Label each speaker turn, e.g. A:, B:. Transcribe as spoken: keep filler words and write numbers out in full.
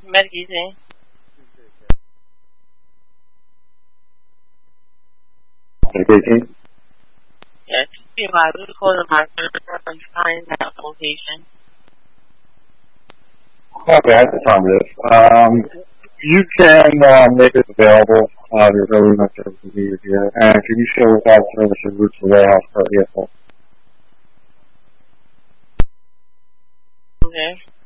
A: Medication.
B: Medication?
A: Yes, be about to call the marker and find that location.
B: Okay, that's affirmative. Um, you can uh, make it available. Uh, there's really no services needed here. And can you show without services routes to the warehouse per vehicle?
A: Okay.